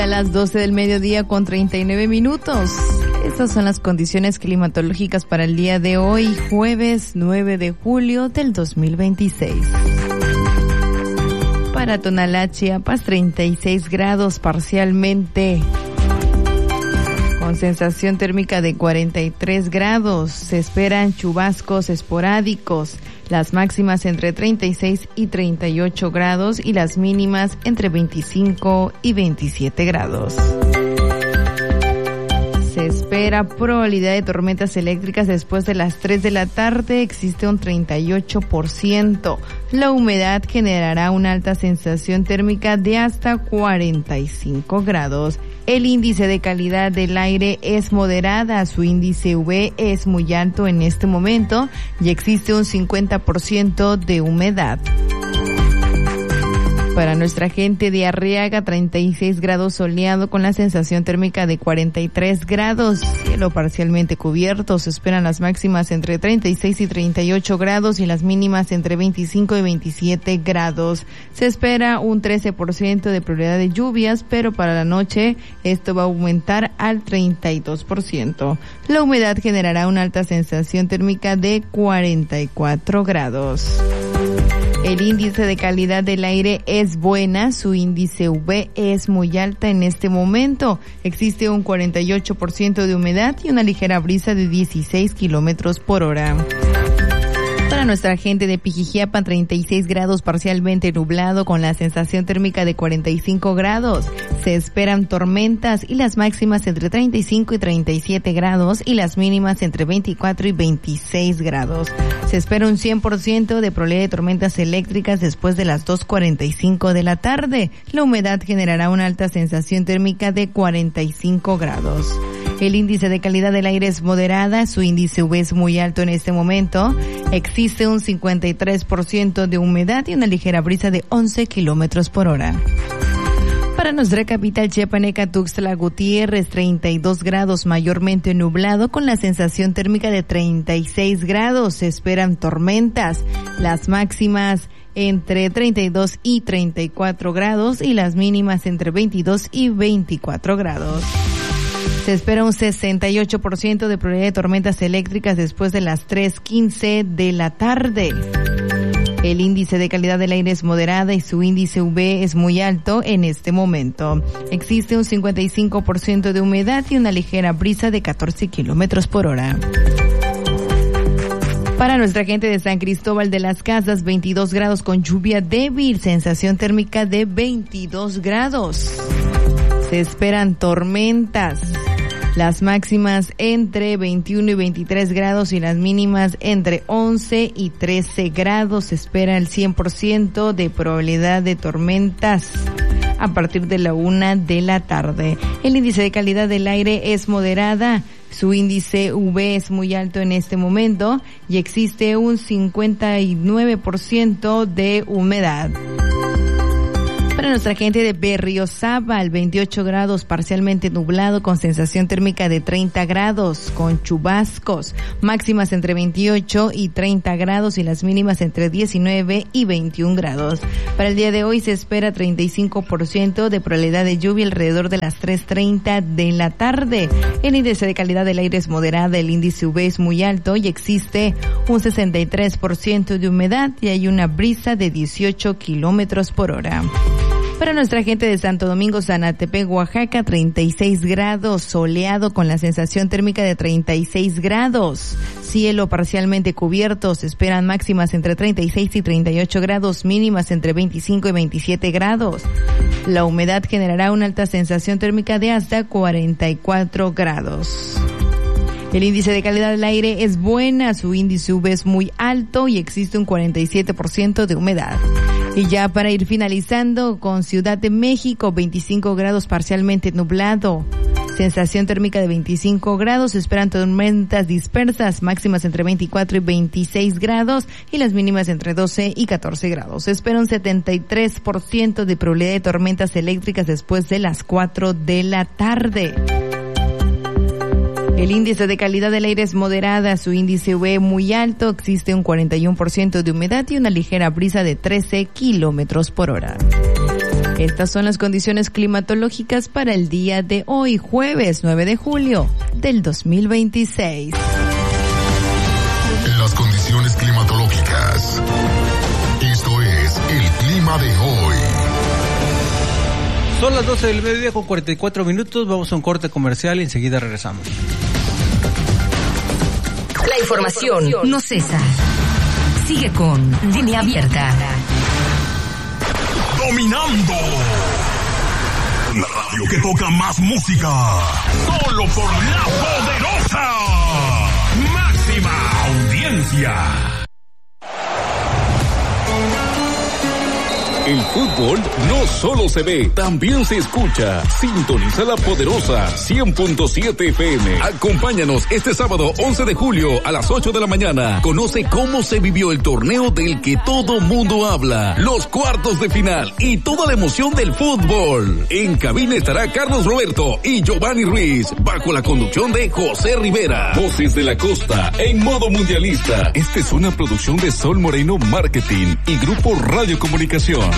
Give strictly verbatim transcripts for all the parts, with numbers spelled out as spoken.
A las doce del mediodía con treinta y nueve minutos. Estas son las condiciones climatológicas para el día de hoy, jueves nueve de julio del dos mil veintiséis. Para Tonalá, Chiapas, treinta y seis grados parcialmente, con sensación térmica de cuarenta y tres grados. Se esperan chubascos esporádicos. Las máximas entre treinta y seis y treinta y ocho grados y las mínimas entre veinticinco y veintisiete grados. Se espera probabilidad de tormentas eléctricas después de las tres de la tarde. Existe un treinta y ocho por ciento. La humedad generará una alta sensación térmica de hasta cuarenta y cinco grados. El índice de calidad del aire es moderada. Su índice U V es muy alto en este momento y existe un cincuenta por ciento de humedad. Para nuestra gente de Arriaga, treinta y seis grados soleado con la sensación térmica de cuarenta y tres grados. Cielo parcialmente cubierto. Se esperan las máximas entre treinta y seis y treinta y ocho grados y las mínimas entre veinticinco y veintisiete grados. Se espera un trece por ciento de probabilidad de lluvias, pero para la noche esto va a aumentar al treinta y dos por ciento. La humedad generará una alta sensación térmica de cuarenta y cuatro grados. El índice de calidad del aire es buena, su índice U V es muy alta en este momento. Existe un cuarenta y ocho por ciento de humedad y una ligera brisa de dieciséis kilómetros por hora. Para nuestra gente de Pijijiapa, treinta y seis grados parcialmente nublado con la sensación térmica de cuarenta y cinco grados. Se esperan tormentas y las máximas entre treinta y cinco y treinta y siete grados y las mínimas entre veinticuatro y veintiséis grados. Se espera un cien por ciento de probabilidad de tormentas eléctricas después de las dos cuarenta y cinco de la tarde. La humedad generará una alta sensación térmica de cuarenta y cinco grados. El índice de calidad del aire es moderada, su índice U V es muy alto en este momento. Existe un cincuenta y tres por ciento de humedad y una ligera brisa de once kilómetros por hora. Para nuestra capital chiapaneca, Tuxtla Gutiérrez, treinta y dos grados mayormente nublado con la sensación térmica de treinta y seis grados. Se esperan tormentas. Las máximas entre treinta y dos y treinta y cuatro grados y las mínimas entre veintidós y veinticuatro grados. Se espera un sesenta y ocho por ciento de probabilidad de tormentas eléctricas después de las tres quince de la tarde. El índice de calidad del aire es moderada y su índice U V es muy alto en este momento. Existe un cincuenta y cinco por ciento de humedad y una ligera brisa de catorce kilómetros por hora. Para nuestra gente de San Cristóbal de las Casas, veintidós grados con lluvia débil, sensación térmica de veintidós grados. Se esperan tormentas. Las máximas entre veintiuno y veintitrés grados y las mínimas entre once y trece grados. Se espera el cien por ciento de probabilidad de tormentas a partir de la una de la tarde. El índice de calidad del aire es moderada. Su índice U V es muy alto en este momento y existe un cincuenta y nueve por ciento de humedad. Para nuestra gente de Berriozábal, veintiocho grados parcialmente nublado con sensación térmica de treinta grados con chubascos, máximas entre veintiocho y treinta grados y las mínimas entre diecinueve y veintiún grados. Para el día de hoy se espera treinta y cinco por ciento de probabilidad de lluvia alrededor de las tres treinta de la tarde. El índice de calidad del aire es moderada, el índice U V es muy alto y existe un sesenta y tres por ciento de humedad y hay una brisa de dieciocho kilómetros por hora. Para nuestra gente de Santo Domingo, Zanatepec, Oaxaca, treinta y seis grados, soleado con la sensación térmica de treinta y seis grados. Cielo parcialmente cubierto, se esperan máximas entre treinta y seis y treinta y ocho grados, mínimas entre veinticinco y veintisiete grados. La humedad generará una alta sensación térmica de hasta cuarenta y cuatro grados. El índice de calidad del aire es buena, su índice U V es muy alto y existe un cuarenta y siete por ciento de humedad. Y ya para ir finalizando con Ciudad de México, veinticinco grados parcialmente nublado. Sensación térmica de veinticinco grados, se esperan tormentas dispersas, máximas entre veinticuatro y veintiséis grados y las mínimas entre doce y catorce grados. Se espera un setenta y tres por ciento de probabilidad de tormentas eléctricas después de las cuatro de la tarde. El índice de calidad del aire es moderada, su índice U V muy alto, existe un cuarenta y uno por ciento de humedad y una ligera brisa de trece kilómetros por hora. Estas son las condiciones climatológicas para el día de hoy, jueves nueve de julio del dos mil veintiséis. Las condiciones climatológicas. Esto es el clima de hoy. Son las doce del mediodía con cuarenta y cuatro minutos. Vamos a un corte comercial y enseguida regresamos. La información no cesa. Sigue con Línea Abierta. Dominando. La radio que toca más música. Solo por La Poderosa. Máxima audiencia. El fútbol no solo se ve, también se escucha. Sintoniza La Poderosa cien punto siete F M. Acompáñanos este sábado once de julio a las ocho de la mañana. Conoce cómo se vivió el torneo del que todo mundo habla. Los cuartos de final y toda la emoción del fútbol. En cabina estará Carlos Roberto y Giovanni Ruiz, bajo la conducción de José Rivera. Voces de la Costa en modo mundialista. Esta es una producción de Sol Moreno Marketing y Grupo Radio Comunicación.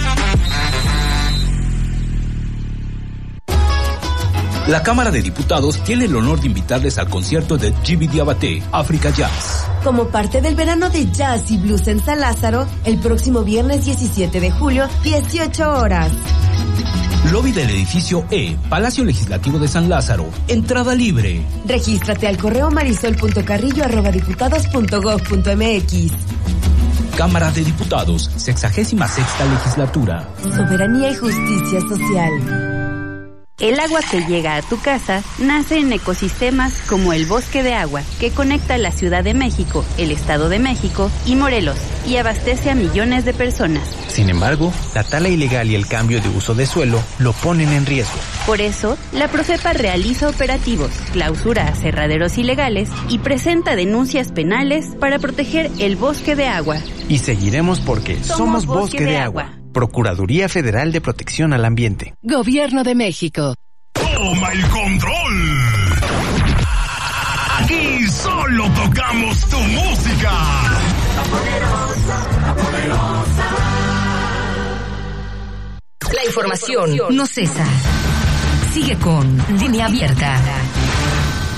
La Cámara de Diputados tiene el honor de invitarles al concierto de Djiby Diabaté, Africa Jazz. Como parte del verano de jazz y blues en San Lázaro, el próximo viernes diecisiete de julio, dieciocho horas. Lobby del edificio E, Palacio Legislativo de San Lázaro. Entrada libre. Regístrate al correo marisol punto carrillo arroba diputados punto gob punto mx. Cámara de Diputados, sexagésima sexta legislatura. Soberanía y justicia social. El agua que llega a tu casa nace en ecosistemas como el Bosque de Agua, que conecta la Ciudad de México, el Estado de México y Morelos, y abastece a millones de personas. Sin embargo, la tala ilegal y el cambio de uso de suelo lo ponen en riesgo. Por eso, la Profepa realiza operativos, clausura aserraderos ilegales y presenta denuncias penales para proteger el Bosque de Agua. Y seguiremos porque somos, somos Bosque, Bosque de, de Agua. Agua. Procuraduría Federal de Protección al Ambiente. Gobierno de México. Toma el control. Aquí solo tocamos tu música. La Poderosa, La Poderosa. La información no cesa. Sigue con Línea Abierta.